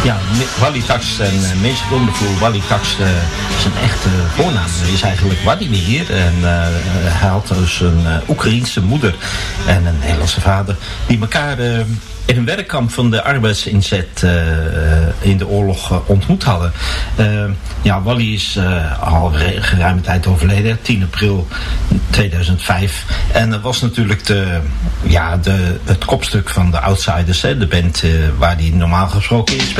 Ja, Wally Tax en mensen wonderful. Wally Tax, zijn echte voornaam is eigenlijk Wladimir. En hij had dus een Oekraïense moeder en een Nederlandse vader. Die elkaar in een werkkamp van de arbeidsinzet in de oorlog ontmoet hadden. Wally is al geruime tijd overleden, 10 april 2005. En dat was natuurlijk het kopstuk van de Outsiders, de band waar hij normaal gesproken in speelt.